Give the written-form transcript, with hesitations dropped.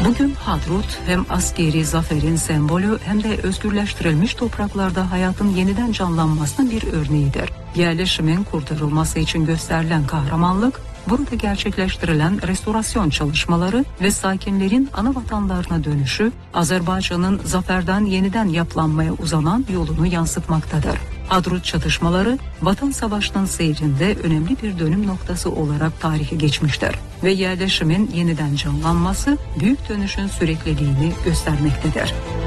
Bugün Hadrut hem askeri zaferin sembolü hem de özgürleştirilmiş topraklarda hayatın yeniden canlanmasının bir örneğidir. Yerleşimin kurtarılması için gösterilen kahramanlık, burada gerçekleştirilen restorasyon çalışmaları ve sakinlerin ana vatanlarına dönüşü, Azerbaycan'ın zaferden yeniden yapılanmaya uzanan yolunu yansıtmaktadır. Hadrut çatışmaları, Vatan Savaşı'nın seyrinde önemli bir dönüm noktası olarak tarihe geçmiştir ve yerleşimin yeniden canlanması büyük dönüşün sürekliliğini göstermektedir.